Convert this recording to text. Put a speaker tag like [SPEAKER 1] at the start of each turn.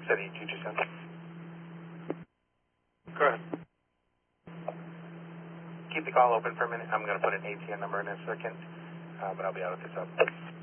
[SPEAKER 1] 7227.
[SPEAKER 2] Go ahead.
[SPEAKER 1] Keep the call open for a minute. I'm going to put an ATN number in a second, but I'll be out of this up.